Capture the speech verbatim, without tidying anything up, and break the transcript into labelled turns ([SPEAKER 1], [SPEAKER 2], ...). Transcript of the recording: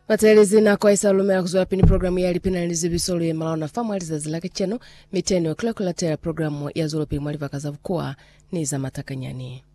[SPEAKER 1] Matelezi na kwa isa lumea kuzuwa pini programu ya lipina nilizibisolu ya malao na famu alizazi lake cheno miteni wa kila kulatera programu ya zulo pini mwaliva kazavu kuwa ni za matakanyani.